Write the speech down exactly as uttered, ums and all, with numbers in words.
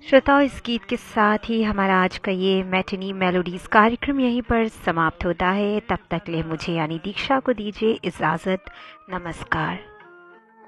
श्रोताओं, इस गीत के साथ ही हमारा आज का ये मैटिनी मेलोडीज़ कार्यक्रम यहीं पर समाप्त होता है। तब तक ले मुझे यानी दीक्षा को दीजिए इजाज़त। नमस्कार।